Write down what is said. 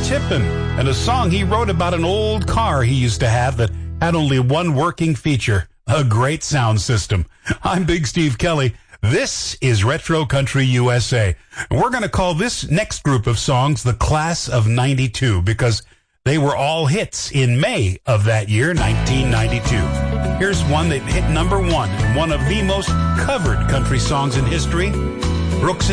Tippin and a song he wrote about an old car he used to have that had only one working feature, a great sound system. I'm Big Steve Kelly. This is Retro Country USA. We're going to call this next group of songs the Class of 92 because they were all hits in May of that year, 1992. Here's one that hit number one, one of the most covered country songs in history, Brooks